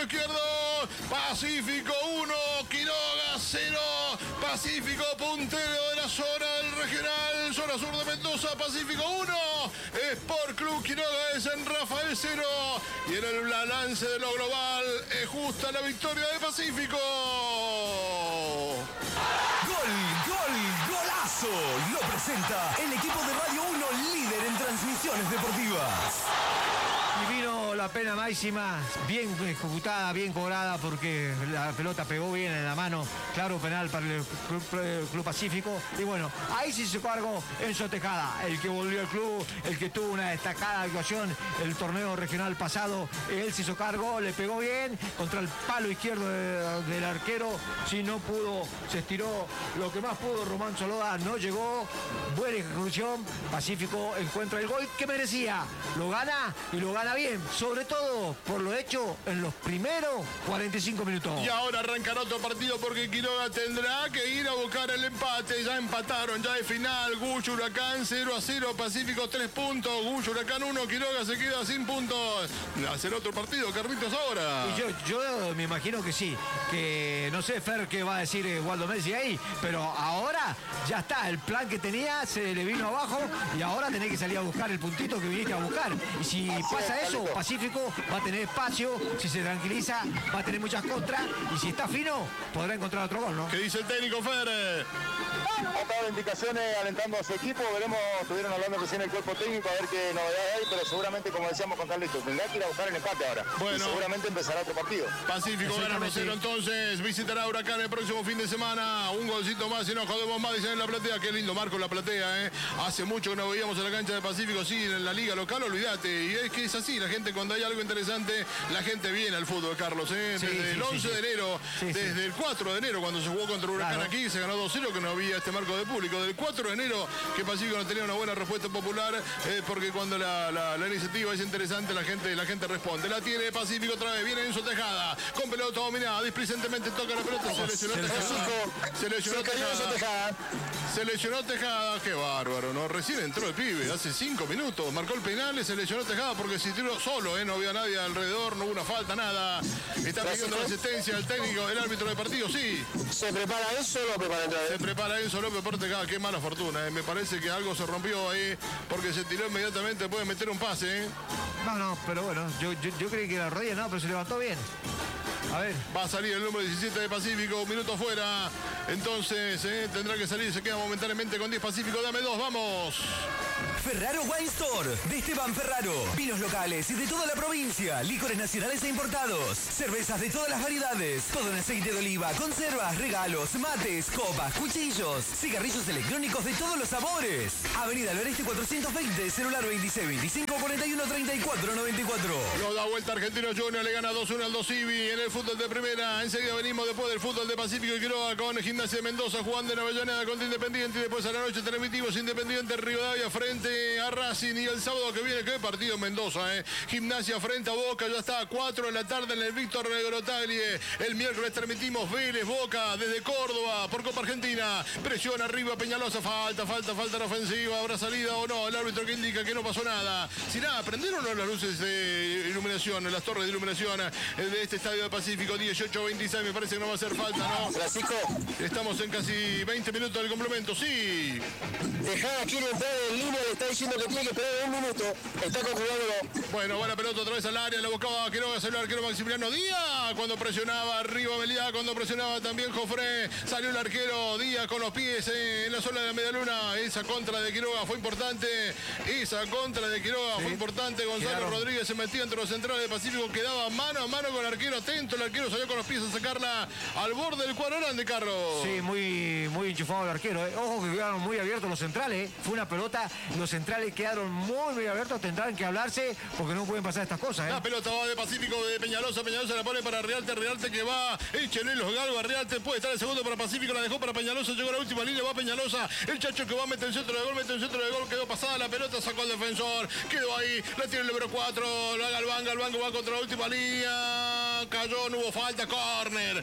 izquierdo. Pacífico 1, Quiroga 0. Pacífico puntero de la zona del regional, zona sur de Mendoza. Pacífico 1, Sport Club Quiroga de San Rafael 0. Y en el balance de lo global es justa la victoria de Pacífico. Golazo. Lo presenta el equipo de Radio 1, líder en transmisiones deportivas. Y vino la pena máxima, bien ejecutada, bien cobrada, porque la pelota pegó bien en la mano. Claro, penal para el Club Pacífico. Y bueno, ahí sí se cargó Enzo Tejada, el que volvió al club, el que tuvo una destacada actuación el torneo regional pasado. Él se hizo cargo, le pegó bien contra el palo izquierdo del arquero. Si no pudo, se estiró lo que más pudo. Román Soloda no llegó. Buena ejecución. Pacífico encuentra el gol que merecía. Lo gana y lo gana bien, sobre todo por lo hecho en los primeros 45 minutos. Y ahora arrancará otro partido porque Quiroga tendrá que ir a buscar el empate. Ya empataron, ya es final. Guyo Huracán 0-0, Pacífico 3 puntos. Guyo Huracán 1, Quiroga se queda sin puntos. ¿Hacer otro partido, Carlitos, ahora? Y yo me imagino que sí, que no sé, Fer, qué va a decir Waldo Messi ahí, pero ahora ya está, el plan que tenía se le vino abajo y ahora tenés que salir a buscar el puntito que viniste a buscar. Y si pasa eso, Pacífico va a tener espacio, si se tranquiliza va a tener muchas contras y si está fino podrá encontrar otro gol, ¿no? ¿Qué dice el técnico, Fer? Ha dado indicaciones alentando a su equipo, veremos, estuvieron hablando recién el cuerpo técnico a ver qué novedades hay, pero seguramente, como decíamos con Carlitos, tendrá que ir a buscar el empate ahora. Bueno, y seguramente empezará otro partido. Pacífico gana 1-0, entonces visitará Huracán el próximo fin de semana. Un golcito más y no jodemos más, dicen en la platea. Qué lindo marco la platea, ¿eh? Hace mucho que no veíamos en la cancha de Pacífico, sí, en la liga local, olvídate. Y es que es así, la gente cuando hay algo interesante, la gente viene al fútbol, Carlos, ¿eh? Desde el 11 de enero, desde el 4 de enero, cuando se jugó contra Huracán aquí, se ganó 2-0, que no había este marco de público. Del 4 de enero, que Pacífico no tenía una buena respuesta popular, porque cuando la iniciativa es interesante, la gente responde. La tiene Pacífico otra vez, viene Enzo Tejada, con pelota dominada, displicentemente toca la pelota, se lesionó Tejada. Se lesionó Tejada, qué bárbaro, ¿no? Recién entró el pibe, hace 5 minutos, marcó el penal y se lesionó Tejada porque se tiró solo, no había nadie alrededor, no hubo una falta, nada. Está pidiendo la asistencia al técnico, el árbitro del partido, sí. ¿Se prepara Enzo López para entrar? Se prepara Enzo López por Tejada, qué mala fortuna, Me parece que algo se rompió ahí porque se tiró inmediatamente, puede meter un pase, No, pero bueno, yo creí que la rodilla no, pero se levantó bien. A ver. Va a salir el número 17 de Pacífico, un minuto fuera. Entonces tendrá que salir, se queda momentáneamente con 10 Pacífico. Dame 2, vamos. Ferraro Wine Store, de Esteban Ferraro. Vinos locales y de toda la provincia. Licores nacionales e importados. Cervezas de todas las variedades. Todo en aceite de oliva, conservas, regalos, mates, copas, cuchillos. Cigarrillos electrónicos de todos los sabores. Avenida Loreste 420, celular 26 25 41 34 94. Lo da vuelta Argentino Junior, le gana 2-1 al 2 Civi en el fútbol de primera. Enseguida venimos después del fútbol de Pacífico y Quiroga con Gimnasia de Mendoza jugando en Avellaneda contra Independiente. Y después a la noche transmitimos Independiente Rivadavia frente a Racing. Y el sábado que viene, qué partido en Mendoza, Gimnasia frente a Boca, ya está a 4 de la tarde en el Víctor Negrotaglie. El miércoles transmitimos Vélez Boca desde Córdoba por Copa Argentina. Presión arriba Peñalosa, falta en ofensiva, habrá salida o no. El árbitro que indica que no pasó nada. Si nada, ¿prendieron o no las luces de iluminación, las torres de iluminación de este estadio de Pacífico? 18-26, me parece que no va a hacer falta, ¿no? Francisco. Estamos en casi 20 minutos del complemento, sí. Tejada quiere entrar en línea, le está diciendo que tiene que esperar 1 minuto. Está conjugándolo. Bueno, va la pelota otra vez al área, la buscaba Quiroga, salió el arquero Maximiliano Díaz. Cuando presionaba arriba Meliá, cuando presionaba también Jofré, salió el arquero Díaz con los pies en la zona de la medialuna. Esa contra de Quiroga fue importante. Fue importante. Gonzalo Rodríguez se metía entre los centrales de Pacífico, quedaba mano a mano con el arquero, atento. El arquero salió con los pies a sacarla al borde del cuadro grande, Carlos. Sí, muy enchufado el arquero. Ojo que quedaron muy abiertos los centrales. Fue una pelota, los centrales quedaron muy abiertos. Tendrán que hablarse porque no pueden pasar estas cosas. La pelota va de Pacífico, de Peñalosa. Peñalosa la pone para Realte que va. Échale los galgos a Realte. Puede estar el segundo para Pacífico. La dejó para Peñalosa. Llegó a la última línea. Va Peñalosa. El Chacho que va a meter el centro de gol. Quedó pasada la pelota. Sacó al defensor. Quedó ahí. La tiene el número 4. Galván va contra la última línea. Cayó. No hubo falta. Corner.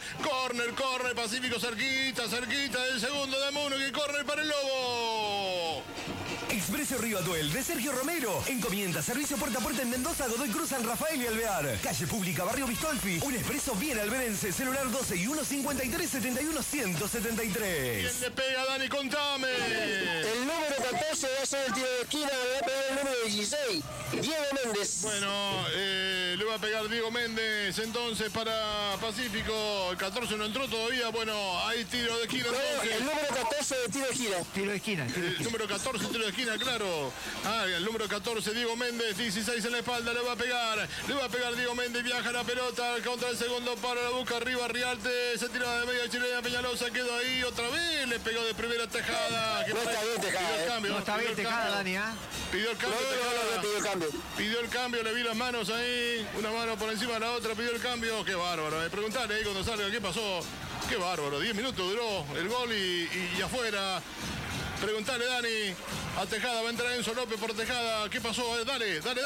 Pacífico cerquita del segundo de Muno. Que corner para el Lobo. Expreso Río Atuel de Sergio Romero. Encomienda servicio puerta a puerta en Mendoza, Godoy Cruz, San Rafael y Alvear. Calle Pública, Barrio Bistolfi. Un expreso bien alberense. Celular 12 y 153 71 173. ¿Quién le pega, Dani? Contame. El número 14 va a ser el tiro de esquina, le va a pegar el número 16, Diego Méndez. Bueno, le va a pegar Diego Méndez entonces para Pacífico. El 14 no entró todavía. Bueno, hay tiro de esquina. No, el número 14 de tiro de esquina. Tiro de esquina. El número 14, tiro de esquina, claro. El número 14, Diego Méndez, 16 en la espalda, le va a pegar. Le va a pegar Diego Méndez, viaja la pelota contra el segundo palo, la busca arriba, Riarte, se tira de media chilena, Peñalosa, quedó ahí otra vez, le pegó de primera Tejada. No está bien Tejada, No está bien Tejada, Dani, ¿ah? Pidió el cambio, Tejada. pidió el cambio. Pidió el cambio, le vi las manos ahí, una mano por encima de la otra, pidió el cambio. Qué bárbaro. Preguntale ahí cuando salga qué pasó. Qué bárbaro. 10 minutos duró el gol y afuera. Preguntale, Dani. A Tejada va a entrar Enzo López por Tejada. ¿Qué pasó? Dale, Dani.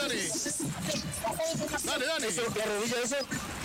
Dale, Dani. ¿Eso, la rodilla eso?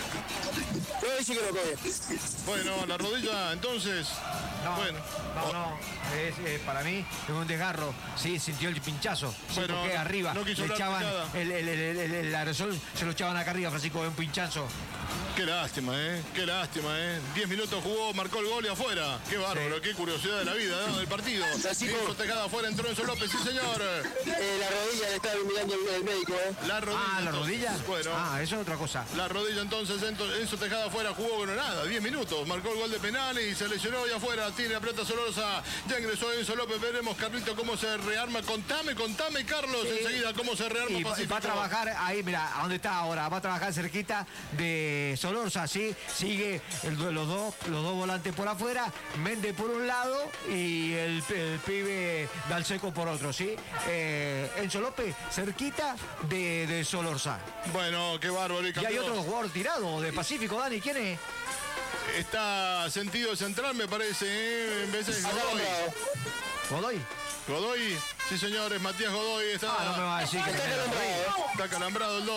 No dice que lo coge. Bueno, la rodilla, entonces. No, bueno. no. Para mí es un desgarro. Sí, sintió el pinchazo. Sí, Bueno, porque arriba no quiso le hablar echaban el aerosol, se lo echaban acá arriba, Francisco, de un pinchazo. Qué lástima, Qué lástima, 10 minutos jugó, marcó el gol y afuera. Qué bárbaro, qué curiosidad de la vida, ¿no? Del partido. Enzo Tejada afuera, entró Enzo López, sí señor. La rodilla le estaba mirando el médico, La rodilla. ¿la rodilla? Bueno. Eso es otra cosa. La rodilla entonces, Enzo Tejada afuera, jugó con nada, 10 minutos, marcó el gol de penal y se lesionó y afuera, tiene la pelota Solorza, ya ingresó Enzo López, veremos, Carlito, cómo se rearma. Contame, Carlos, enseguida, cómo se rearma Pacífico. Va a trabajar ahí, mira, ¿a dónde está ahora? Va a trabajar cerquita de Solorza, ¿sí? Sigue los dos volantes por afuera, Méndez por un lado y el pibe Dalseco por otro, ¿sí? Enzo López cerquita de Solorza. Bueno, qué bárbaro. Y hay otro jugador tirado de Pacífico, Dani, ¿quién es? Está sentido central, me parece, en vez de ¿Godoy? Godoy, sí señores, Matías Godoy está. No me va a decir que Está calambrado el 2.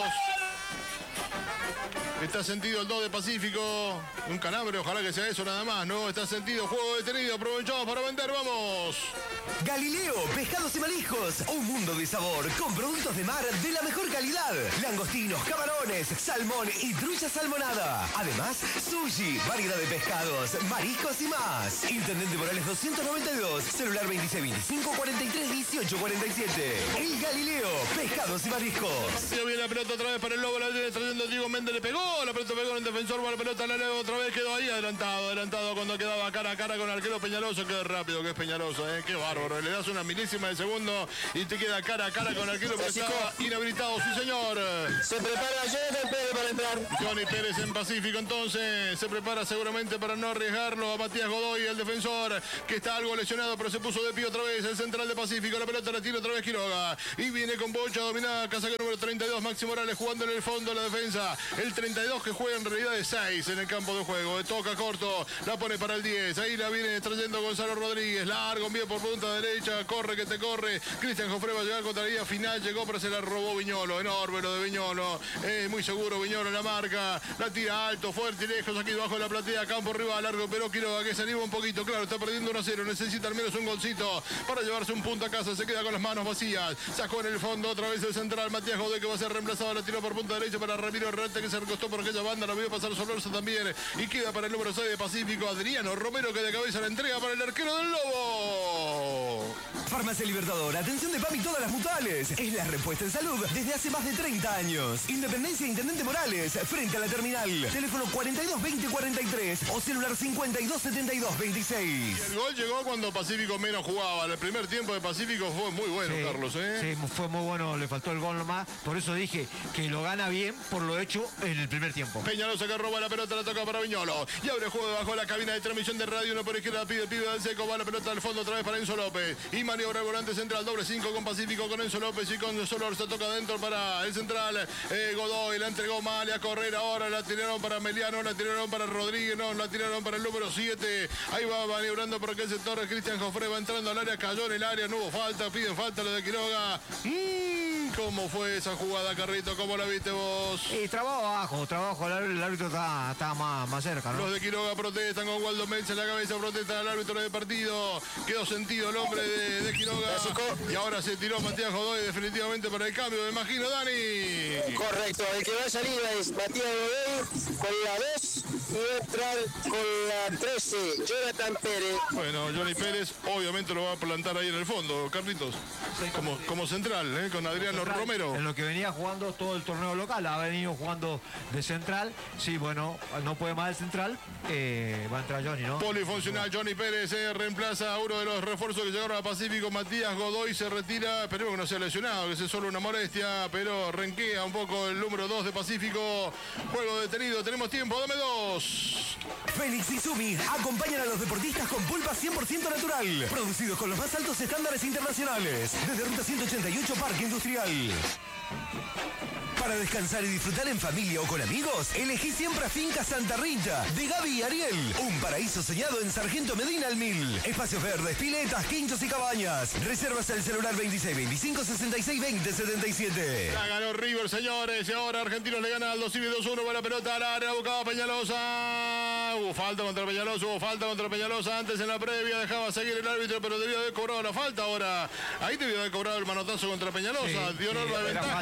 Está sentido el 2 de Pacífico. Un calambre, ojalá que sea eso nada más, ¿no? Está sentido, juego detenido, aprovechamos para vender, vamos. Galileo, pescados y mariscos, un mundo de sabor, con productos de mar de la mejor calidad. Langostinos, camarones, salmón y trucha salmonada. Además, sushi, variedad de pescados, mariscos y más. Intendente Morales 292, celular 2625 43 18 47. El Galileo, pescados y mariscos. Se viene la pelota otra vez para el Lobo, la viene trayendo Diego Méndez, le pegó, la pelota pegó en el defensor, va la pelota, la leva otra vez, quedó ahí adelantado cuando quedaba cara a cara con el arquero Peñalosa. Qué rápido que es Peñalosa, qué bárbaro. Le das una milésima de segundo y te queda cara a cara con el arquero que estaba inhabilitado, sí señor. Se prepara Jonathan Pérez para entrar. Johnny Pérez en Pacífico entonces se prepara seguramente para no arriesgarlo a Matías Godoy, el defensor que está algo lesionado pero se puso de pie otra vez, el central de Pacífico, la pelota la tira otra vez Quiroga y viene con bocha dominada, casaca número 32, Máximo Morales jugando en el fondo de la defensa, el 32 que juega en realidad de 6 en el campo de juego, toca corto, la pone para el 10, ahí la viene trayendo Gonzalo Rodríguez, largo, envío por punta derecha, corre que te corre, Cristian Jofre va a llegar contra la línea final, llegó pero se la robó Viñolo, enorme lo de Viñolo, es muy seguro Viñolo en la marca, la tira alto, fuerte y lejos, aquí debajo de la platea, campo arriba, largo, pero Quiroga que se anima un poquito, claro, está perdiendo 1-0, necesita al menos un golcito para llevarse un punto a casa, se queda con las manos vacías, sacó en el fondo otra vez el central, Matías Godoy que va a ser reemplazado, la tiró por punta derecha para Ramiro Herrarte que se recostó por aquella banda, la vio pasar Solorza también, y queda para el número 6 de Pacífico, Adriano Romero que de cabeza la entrega para el arquero del Lobo. Farmacia Libertador, atención de PAMI todas las mutuales. Es la respuesta en salud desde hace más de 30 años. Independencia Intendente Morales, frente a la terminal. Teléfono 42 20 43 o celular 52 72 26. El gol llegó cuando Pacífico menos jugaba. El primer tiempo de Pacífico fue muy bueno, sí, Carlos. Sí, fue muy bueno, le faltó el gol nomás. Por eso dije que lo gana bien por lo hecho en el primer tiempo. Peñalosa que roba la pelota, la toca para Viñolo. Y abre juego debajo de la cabina de transmisión de radio. Uno por izquierda, pide del seco, va la pelota al fondo otra vez para Enzo López. Y maniobra el volante central, doble 5 con Pacífico, con Enzo López y con Solorza. Toca adentro para el central. Godoy la entregó mal a correr ahora. La tiraron para Meliano, la tiraron para Rodríguez, no, la tiraron para el número 7. Ahí va maniobrando por aquel sector. Cristian Jofre va entrando al área, cayó en el área, no hubo falta, piden falta lo de Quiroga. ¿Cómo fue esa jugada, Carrito? ¿Cómo la viste vos? Y trabajo, el árbitro está más cerca, ¿no? Los de Quiroga protestan con Waldo Melz en la cabeza, protestan al árbitro de partido. Quedó sentido el hombre de Quiroga. Y ahora se tiró Matías Godoy definitivamente para el cambio, me imagino, Dani. Correcto, el que va a salir es Matías Godoy con la 2 y va a entrar con la 13, Jonathan Pérez. Bueno, Johnny Pérez obviamente lo va a plantar ahí en el fondo, Carlitos. Como central, con Adriano Romero. En lo que venía jugando todo el torneo local, ha venido jugando de central. Sí, bueno, no puede más el central, va a entrar Johnny, ¿no? Polifuncional, Johnny Pérez reemplaza a uno de los refuerzos que llegaron a Pacífico. Matías Godoy se retira, esperemos que no sea lesionado, que sea solo una molestia, pero renquea un poco el número 2 de Pacífico. Juego detenido, tenemos tiempo, dame 2. Félix y Sumi acompañan a los deportistas con pulpa 100% natural, producidos con los más altos estándares internacionales, desde Ruta 188 Parque Industrial. Para descansar y disfrutar en familia o con amigos, elegí siempre a Finca Santa Rita, de Gaby y Ariel. Un paraíso soñado en Sargento Medina al 1000. Espacios verdes, piletas, quinchos y cabañas. Reservas al celular 26 25 66 20 77. La ganó River, señores. Y ahora Argentinos le gana al 2-2-1. Buena pelota al área, buscaba Peñalosa. Hubo falta contra Peñalosa. Antes en la previa dejaba seguir el árbitro, pero debió haber cobrado la falta. Ahora, ahí debió haber cobrado el manotazo contra Peñalosa. Sí, dio norma de ventaja.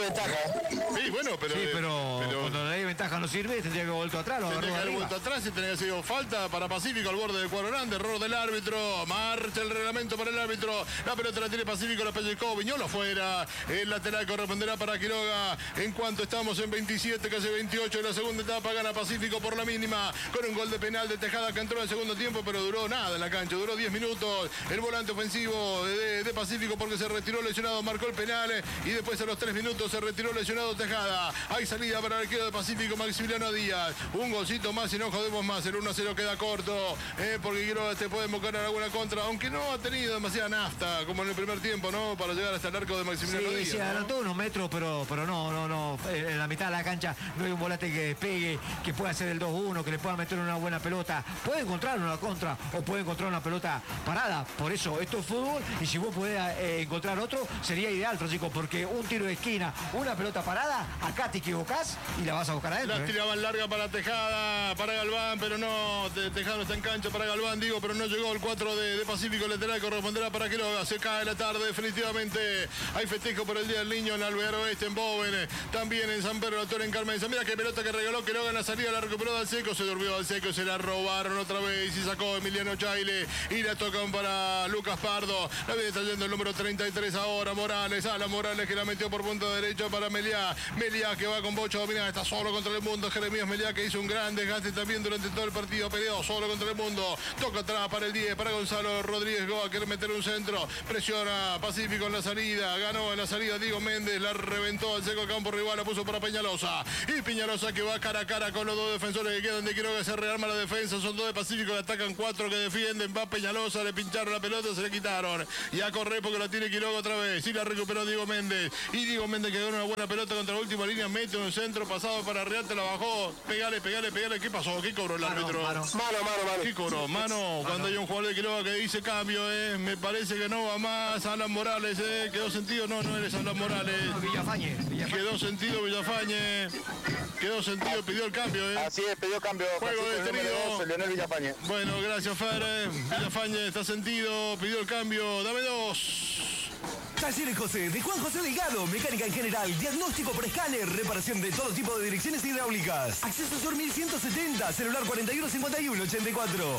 Sí, bueno, pero cuando la ley de ventaja no sirve, tendría que haber vuelto atrás. Tendría que haber vuelto atrás y tendría que haber sido falta para Pacífico al borde del cuadro grande. Error del árbitro. Marcha el reglamento para el árbitro. La pelota la tiene Pacífico, la pellizcó. Viñolo afuera. El lateral corresponderá para Quiroga. En cuanto estamos en 27, casi 28 de la segunda etapa, gana Pacífico por la mínima. Con un gol de penal de Tejada que entró en el segundo tiempo, pero duró nada en la cancha. Duró 10 minutos. El volante ofensivo de Pacífico porque se retiró lesionado, marcó el penal. Y después a los 3 minutos se retiró lesionado Tejada. Hay salida para el arquero de Pacífico, Maximiliano Díaz. Un golcito más y no jodemos más. El 1-0 queda corto, porque Quiroga te puede invocar alguna contra, aunque no ha tenido demasiada nafta, como en el primer tiempo, ¿no? Para llegar hasta el arco de Maximiliano Díaz. Sí, adelantó unos metros, pero no. En la mitad de la cancha no hay un volante que despegue, que pueda hacer el 2-1, que le pueda meter una buena pelota. Puede encontrar una contra o puede encontrar una pelota parada. Por eso, esto es fútbol y si vos podés encontrar otro, sería ideal, Francisco, porque un tiro de esquina, una pelota parada, acá te equivocás y la vas a buscar adentro. La tiraban larga para Tejada, para Galván, pero no, Tejada no está en cancha para Galván, digo, pero no llegó el 4 de Pacífico lateral, corresponderá para Quiroga. Se cae la tarde, definitivamente. Hay festejo por el Día del Niño en Alvear Oeste, en Boven, también en San Pedro, la Torre, en Carmen. Mira qué pelota que regaló Quiroga en la salida, la recuperó Dalseco, se durmió Dalseco, se la robaron otra vez y sacó Emiliano Chaile y la tocan para Lucas Pardo. La viene trayendo el número 33 ahora, Morales, Alan Morales que la metió por punta derecha para Meliá que va con Bocha dominada, está solo contra el mundo. Jeremías Meliá que hizo un gran desgaste también durante todo el partido, peleó solo contra el mundo, toca atrás para el 10, para Gonzalo Rodríguez Goa, quiere meter un centro, presiona Pacífico en la salida, ganó en la salida Diego Méndez, la reventó al seco campo rival, la puso para Peñalosa, y Peñalosa que va cara a cara con los dos defensores que quedan de Quiroga, se rearma la defensa, son dos de Pacífico que atacan, 4 que defienden, va Peñalosa, le pincharon la pelota, se le quitaron, y a correr porque la tiene Quiroga otra vez, y la recuperó Diego Méndez, y Diego Méndez que ganó una buena pelota contra la última línea, mete un centro pasado para Real, te la bajó, pegale, ¿qué pasó? ¿Qué cobró el árbitro? Mano. ¿Qué cobró? Mano, cuando hay un jugador de Quiroga que dice cambio, me parece que no va más, Alan Morales, quedó sentido, no eres Alan Morales. Villafañe. Quedó sentido Villafañe, pidió el cambio, Así es, pidió cambio. Juego detenido. Leonel Villafañe. Bueno, gracias Fer, Villafañe está sentido, pidió el cambio, dame 2. Talleres José, de Juan José Delgado, mecánica en general, diagnóstico por escáner, reparación de todo tipo de direcciones hidráulicas. Acceso Sur 1170, celular 415184.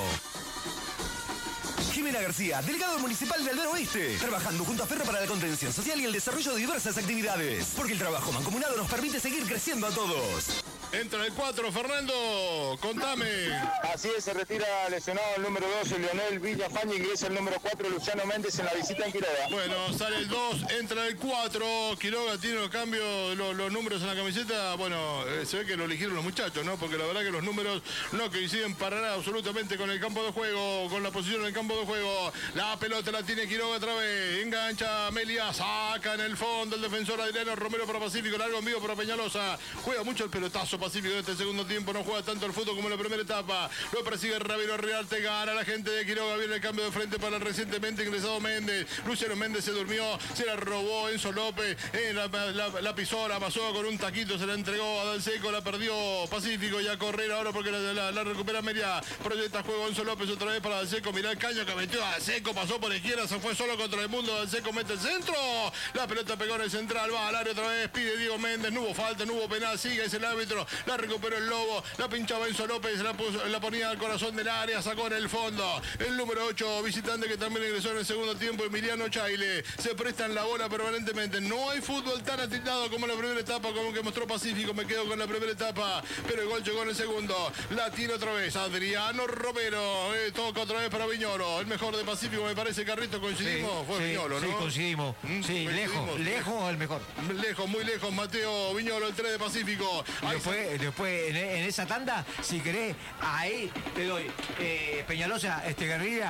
Jimena García, delegado municipal de Alvear Oeste, trabajando junto a Ferro para la contención social y el desarrollo de diversas actividades. Porque el trabajo mancomunado nos permite seguir creciendo a todos. Entra el 4, Fernando, contame. Así es, se retira lesionado el número 2, Leonel Villafañe, ingresa el número 4, Luciano Méndez en la visita en Quiroga. Bueno, sale el 2, entra el 4, Quiroga tiene los cambios, los números en la camiseta, bueno, se ve que lo eligieron los muchachos, ¿no? Porque la verdad que los números no coinciden para nada absolutamente con el campo de juego, con la posición en el campo de juego. La pelota la tiene Quiroga otra vez. Engancha Melia, saca en el fondo el defensor Adriano Romero para Pacífico. Largo en vivo para Peñalosa. Juega mucho el pelotazo Pacífico en este segundo tiempo. No juega tanto el fútbol como en la primera etapa. Lo persigue Ramiro Riarte. Gana la gente de Quiroga. Viene el cambio de frente para el recientemente ingresado Méndez. Luciano Méndez se durmió. Se la robó Enzo López. La pisó, la pasó con un taquito. Se la entregó a Dalseco. La perdió Pacífico. Y a correr ahora porque la recupera Melia. Proyecta juego Enzo López otra vez para Dalseco. Mirá el caño que metió a Dalseco. Pasó por izquierda. Se fue solo contra el mundo. Dalseco mete el centro. La pelota pegó en el central. Va al área otra vez. Pide Diego Méndez. No hubo falta, no hubo penal. Sigue, es el árbitro. La recuperó el Lobo. La pinchaba Enzo López. La ponía al corazón del área. Sacó en el fondo. El número 8, visitante que también ingresó en el segundo tiempo. Emiliano Chaile. Se prestan la bola permanentemente. No hay fútbol tan atildado como en la primera etapa, como que mostró Pacífico. Me quedo con la primera etapa. Pero el gol llegó en el segundo. La tiene otra vez Adriano Romero. Toca otra vez para Viñolo. El mejor de Pacífico, me parece. Carrito, coincidimos. Fue Viñolo, ¿no? Sí, coincidimos. Sí, lejos el mejor. Lejos, muy lejos. Mateo Viñolo, el 3 de Pacífico. Después en esa tanda, si querés, ahí te doy. Peñalosa, Guerrilla,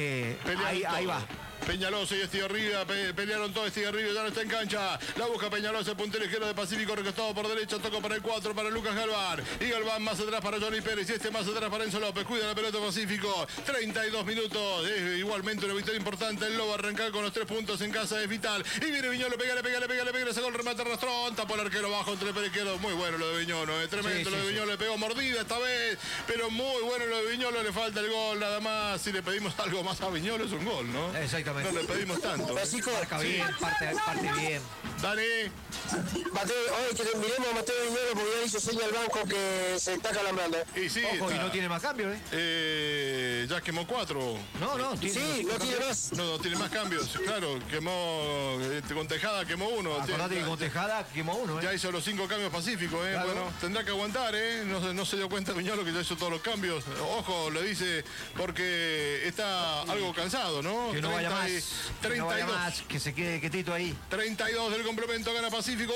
ahí va. Peñalosa y Estigarribia pelearon todo. Estigarribia ya no está en cancha. La busca Peñalosa, el puntero izquierdo de Pacífico, recostado por derecha. Toca para el 4 para Lucas Galván. Y Galván más atrás para Johnny Pérez. Y más atrás para Enzo López. Cuida la pelota Pacífico. 32 minutos. Igualmente una victoria importante. El Lobo arrancar con los 3 puntos en casa es vital. Y viene Viñolo, pégale. Sacó el remate Rastrón. Tapó el arquero bajo entre el Pérez izquierdo. Muy bueno lo de Viñolo. Tremendo lo de Viñolo. Le pegó mordida esta vez. Pero muy bueno lo de Viñolo. Le falta el gol nada más. Si le pedimos algo más a Viñolo es un gol, ¿no? Exactamente. No le pedimos tanto. Marca bien, parte bien. Dani. Mateo, hoy que miremos a Mateo Viñolo porque ya hizo seña al banco que se está calambrando. Y sí, ojo, y no tiene más cambios, ya quemó 4. No, tiene. Sí, no tiene más. No tiene más cambios. Claro, quemó con Tejada, quemó 1. Acordate que con Tejada quemó 1, Ya hizo los 5 cambios Pacíficos, Claro. Bueno, tendrá que aguantar, No se dio cuenta Viñolo que ya hizo todos los cambios. Ojo, le dice, porque está algo cansado, ¿no? Que no vaya más. 32. No vaya más, que se quede quietito ahí. 32 del complemento, gana Pacífico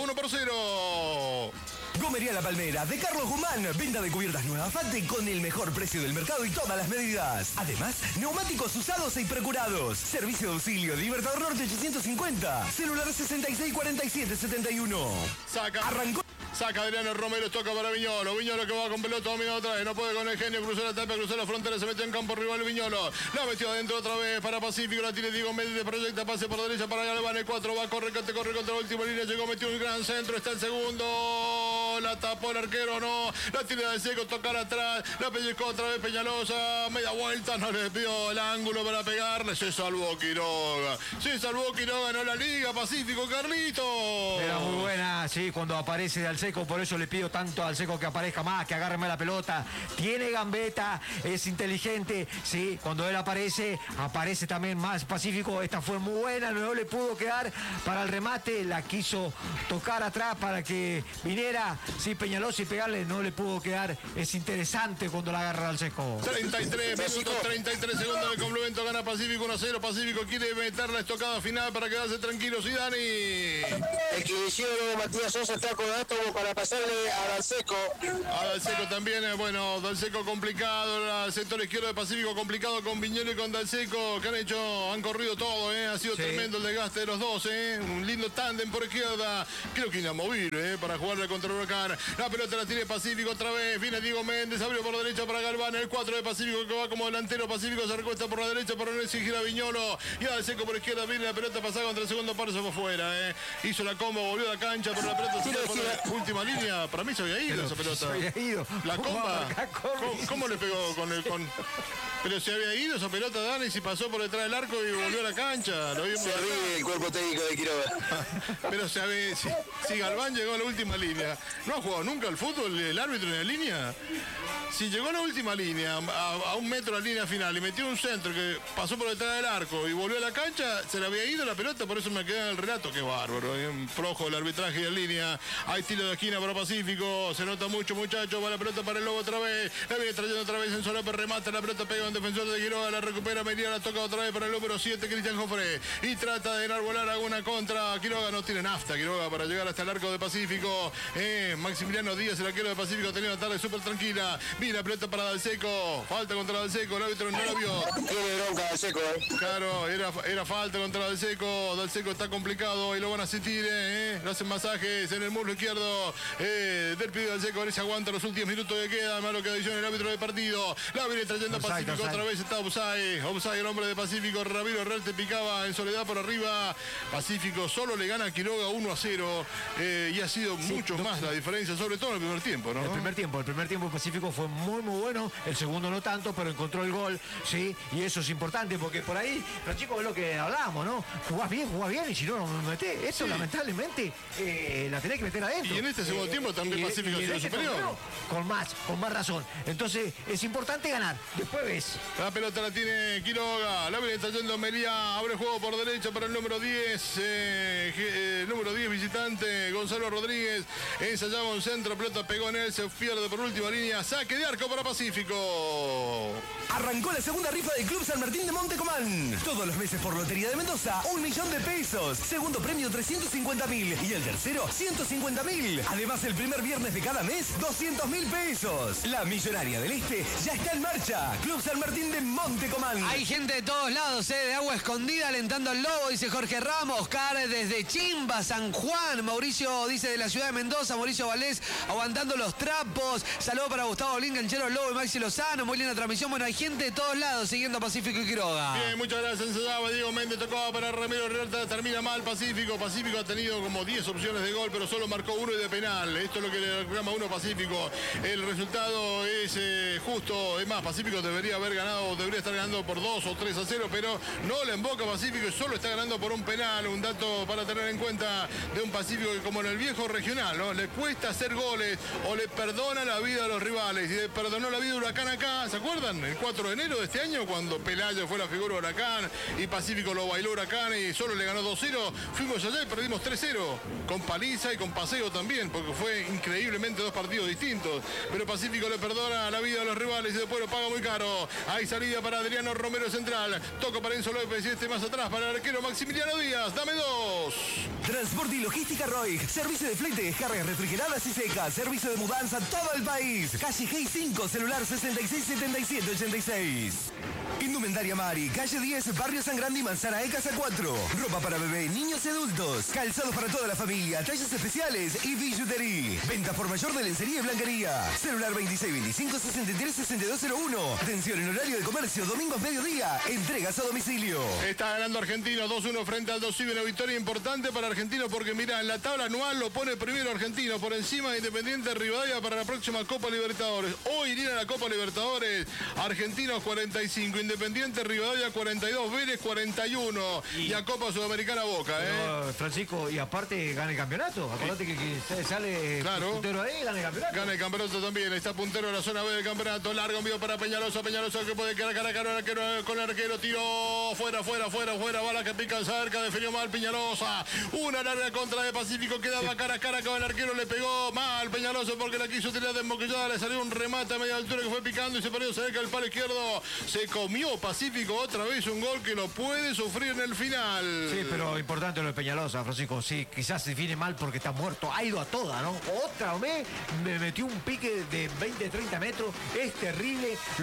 1-0. Gomería La Palmera de Carlos Guzmán. Venta de cubiertas nuevas Fate con el mejor precio del mercado y todas las medidas. Además, neumáticos usados e procurados. Servicio de auxilio Libertador Norte 850. Celular 664771. Saca Adriano Romero, toca para Viñolo. Viñolo que va con pelota, domina otra vez. No puede con el genio, cruzó la tapa, cruzó la frontera, se metió en campo rival Viñolo. La metió adentro otra vez para Pacífico. La tiene Diego Méndez, proyecta pase por derecha para Galván. El 4 va, corre contra la última línea. Llegó, metió un gran centro. Está el segundo. La tapó el arquero, no. La tiene de seco, tocar atrás. La pellizcó otra vez Peñalosa. Media vuelta, no le dio el ángulo para pegarle. Se salvó Quiroga. No la liga. Pacífico, Carlito. Era muy buena, sí, cuando aparece de Alseco, por eso le pido tanto a Alseco que aparezca más, que agarre más la pelota. Tiene gambeta, es inteligente, sí, cuando él aparece también más Pacífico. Esta fue muy buena, no le pudo quedar para el remate, la quiso tocar atrás para que viniera, sí, Peñalosa y pegarle, no le pudo quedar. Es interesante cuando la agarra Alseco. 33 minutos, 33 segundos del complemento, gana Pacífico 1-0. Pacífico quiere meter la estocada final para quedarse tranquilos. Y Dani. El que hicieron Matías Sosa está con esto para pasarle a Dalseco. A Dalseco también, Dalseco complicado, el sector izquierdo de Pacífico complicado con Viñolo y con Dalseco, que han corrido todo, ha sido tremendo el desgaste de los dos, un lindo tándem por izquierda, creo que inamovible, para jugarle contra Huracán. La pelota la tiene Pacífico otra vez, viene Diego Méndez, abrió por derecha para Galván, el 4 de Pacífico que va como delantero. Pacífico se recuesta por la derecha para no exigir a Viñolo, y a Dalseco por izquierda, viene la pelota pasada contra el segundo paro, se fue fuera, hizo la combo, volvió a la cancha, pero la pelota se fue por la última línea. Para mí se había ido esa pelota. Se había ido. La comba. ¿Cómo le pegó con el Pero se había ido esa pelota, Dani, si pasó por detrás del arco y volvió a la cancha. Lo vimos. Se ríe el cuerpo técnico de Quiroga. Pero si Galván llegó a la última línea, ¿no ha jugado nunca al fútbol el árbitro en la línea? Si llegó a la última línea, a 1 metro de la línea final, y metió un centro que pasó por detrás del arco y volvió a la cancha, se le había ido la pelota, por eso me queda en el relato. Qué bárbaro, un flojo el arbitraje en línea. Hay tiro de esquina para Pacífico. Se nota mucho, muchachos. Va la pelota para el Lobo otra vez. La viene trayendo otra vez en Solópez. Remata la pelota, pega un defensor de Quiroga. La recupera Meliá. La toca otra vez para el número 7, Cristian Jofré. Y trata de enarbolar alguna contra. Quiroga no tiene nafta. Quiroga para llegar hasta el arco de Pacífico. Maximiliano Díaz, el arquero de Pacífico, ha tenido una tarde súper tranquila. Viene la pelota para Dalseco. Falta contra Dalseco. El árbitro no la vio. Tiene bronca Dalseco, Claro, era falta contra Dalseco. Dalseco está complicado y lo van a sentir. Le hacen masajes en el muslo izquierdo del pibe Dalseco. A ver si aguanta los últimos minutos que quedan. Malo que adiciona el árbitro del partido. La viene trayendo a Pacífico. Otra vez está Obsay. Obsay, el hombre de Pacífico. Ramiro Herrarte picaba en soledad por arriba. Pacífico solo le gana a Quiroga 1-0. Y ha sido mucho más la diferencia, sobre todo en el primer tiempo, ¿no? El primer tiempo Pacífico fue muy bueno, el segundo no tanto, pero encontró el gol, sí, y eso es importante, porque por ahí, Francisco, es lo que hablábamos, ¿no? Jugás bien, y si no lo metés, eso lamentablemente la tenés que meter adentro. Y en este segundo tiempo también Pacífico ha sido superior. Con más razón. Entonces, es importante ganar, después ves. La pelota la tiene Quiroga, la viene trayendo Meliá, abre juego por derecha para el número 10, número 10 visitante, Gonzalo Rodríguez, ensayaba un centro, pelota pegó en él, se pierde por última línea, saque de arco para Pacífico. Arrancó la segunda rifa del Club San Martín de Montecomán. Todos los meses por Lotería de Mendoza, 1 millón de pesos. Segundo premio 350.000 y el tercero 150.000. Además, el primer viernes de cada mes, 200.000 pesos. La Millonaria del Este ya está en marcha. Club San Martín de Montecomán. Hay gente de todos lados, de Agua Escondida alentando al Lobo, dice Jorge Ramos. Car desde Chimba, San Juan. Mauricio dice de la ciudad de Mendoza. Mauricio Valés aguantando los trapos. Saludo para Gustavo Olín, Ganchero Lobo y Maxi Lozano. Muy linda transmisión. Bueno, hay gente de todos lados siguiendo a Pacífico y Quiroga. Bien, muchas gracias. Ensayaba Diego Méndez, tocaba para Ramiro Herrera, termina mal Pacífico. Pacífico ha tenido como 10 opciones de gol, pero solo marcó uno y de penal. Esto es lo que le reclama uno a Pacífico. El resultado es justo. Es más, Pacífico debería haber ganado, debería estar ganando por 2 o 3-0, pero no le emboca Pacífico y solo está ganando por un penal. Un dato para tener en cuenta de un Pacífico que, como en el viejo regional, ¿no? Le cuesta hacer goles o le perdona la vida a los rivales. Y le perdonó la vida a Huracán acá, ¿se acuerdan? El 4 de enero de este año, cuando Pelayo fue la figura de Huracán y Pacífico lo bailó Huracán y solo le ganó 2-0. Fuimos allá y perdimos 3-0, con paliza y con paseo también, porque fue increíblemente 2 partidos distintos. Pero Pacífico le perdona la vida a los rivales y después lo paga muy caro. Hay salida para Adriano Romero central. Toca para Enzo López y más atrás para el arquero Maximiliano Díaz. Dame 2. Transporte y logística Roig. Servicio de flete, descargas refrigeradas y secas. Servicio de mudanza a todo el país. Calle G5, celular 667786. Indumentaria Mari, calle 10, barrio San Grande y Manzana E, casa 4. Ropa para bebé, niños y adultos. Calzados para toda la familia, tallas especiales y billutería. Venta por mayor de lencería y blanquería. Celular 2625-636201. Atención en horario de comercio, domingos mediodía. Entregas a domicilio. Está ganando Argentino 2-1 frente al 2-1. Una victoria importante para Argentino porque, mira, en la tabla anual lo pone primero Argentino por encima de Independiente Rivadavia para la próxima Copa Libertadores. Hoy iría a la Copa Libertadores. Argentinos 45, Independiente Rivadavia 42, Vélez 41 y a Copa Sudamericana Boca. Pero, Francisco, y aparte gana el campeonato. Acordate que sale puntero ahí, gana el campeonato. Gana el campeonato también. Está puntero en la zona B del campeonato. Largo envío para Peñalosa. Peñalosa que puede quedar cara a cara con el arquero. Tiró fuera. Bala que pica cerca. Definió mal Peñalosa. Una larga contra de Pacífico. Quedaba cara a cara con el arquero. Le pegó mal Peñalosa porque la quiso tirar desmoquillada. Le salió un remate a media altura que fue picando y se perdió cerca del palo izquierdo. Se comió Pacífico otra vez un gol que lo puede sufrir en el final. Sí, pero importante lo de Peñalosa, Francisco. Sí, quizás se define mal porque está muerto. Ha ido a toda, ¿no? Otra vez me metió un pique de 20-30 metros. Es terrible.